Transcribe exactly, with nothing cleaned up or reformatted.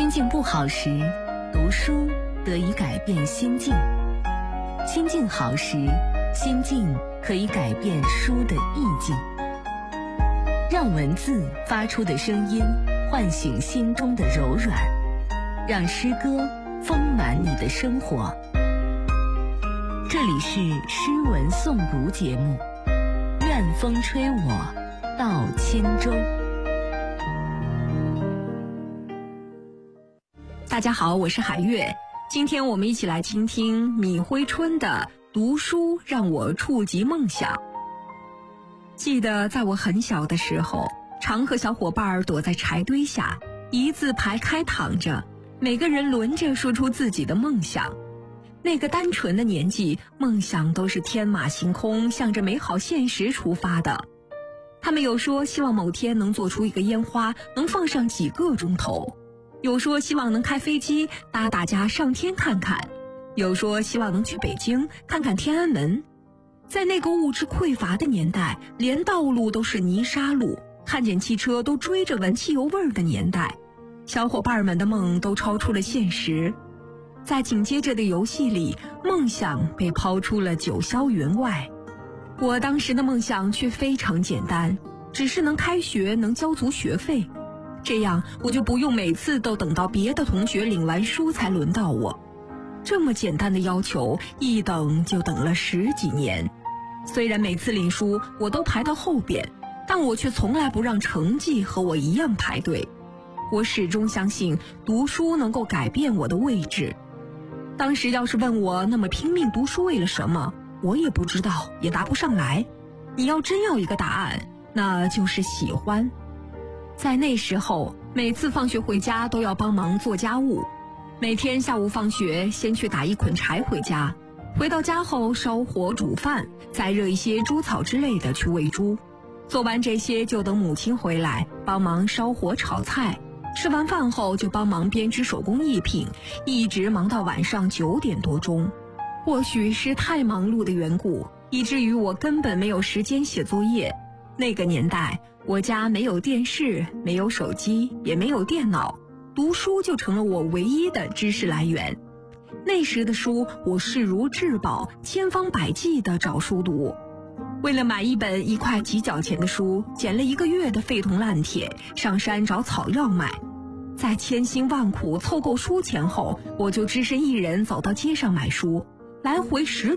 心境不好时，读书得以改变心境；心境好时，心境可以改变书的意境。让文字发出的声音唤醒心中的柔软，让诗歌丰满你的生活。这里是诗文诵读节目，愿风吹我到轻舟。 大家好，我是海月，今天我们一起来倾听米辉春的《读书让我触及梦想》。记得在我很小的时候，常和小伙伴躲在柴堆下，一字排开躺着，每个人轮着说出自己的梦想。那个单纯的年纪，梦想都是天马行空，向着美好现实出发的。他们有说希望某天能做出一个烟花，能放上几个钟头；有说希望能开飞机搭大家上天看看；有说希望能去北京看看天安门。在那个物质匮乏的年代，连道路都是泥沙路，看见汽车都追着闻汽油味儿的年代，小伙伴们的梦都超出了现实。在紧接着的游戏里，梦想被抛出了九霄云外。我当时的梦想却非常简单，只是能开学，能交足学费，这样我就不用每次都等到别的同学领完书才轮到我。这么简单的要求，一等就等了十几年。虽然每次领书我都排到后边，但我却从来不让成绩和我一样排队。我始终相信读书能够改变我的位置。当时要是问我那么拼命读书为了什么，我也不知道，也答不上来。你要真要一个答案，那就是喜欢。在那时候，每次放学回家都要帮忙做家务，每天下午放学先去打一捆柴回家，回到家后烧火煮饭，再热一些猪草之类的去喂猪。做完这些就等母亲回来帮忙烧火炒菜，吃完饭后就帮忙编织手工艺品，一直忙到晚上九点多钟。或许是太忙碌的缘故，以至于我根本没有时间写作业。那个年代，我家没有电视，没有手机，也没有电脑，读书就成了我唯一的知识来源。那时的书我视如至宝，千方百计地找书读。为了买一本一块几角钱的书，捡了一个月的废铜烂铁，上山找草药买。在千辛万苦凑够书钱后，我就只身一人走到街上买书，来回十